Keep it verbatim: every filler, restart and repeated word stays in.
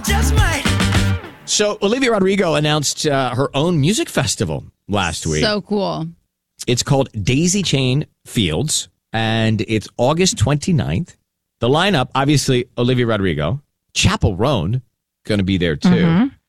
just might. So Olivia Rodrigo announced uh, her own music festival last week. So cool. It's called Daisy Chain Fields, and it's August twenty-ninth. The lineup, obviously, Olivia Rodrigo. Chappell Roan going to be there, too. Mm-hmm.